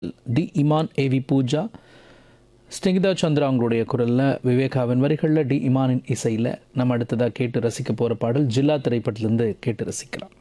D Imman AV Pooja ஸ்னிகிதா Chandra அவங்களுடைய குரலில் விவேகாவின் வரிகளில் டி இமானின் இசையில் நம்ம அடுத்ததாக கேட்டு ரசிக்க போகிற பாடல் ஜில்லா திரைப்படத்திலேருந்து கேட்டு ரசிக்கலாம்.